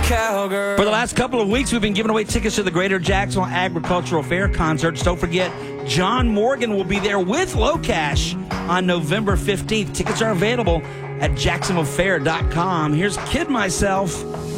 cowgirl. For the last couple of weeks, we've been giving away tickets to the Greater Jacksonville Agricultural Fair concerts. Don't forget, John Morgan will be there with Locash on November 15th. Tickets are available at jacksonvillefair.com. Here's Kid Myself.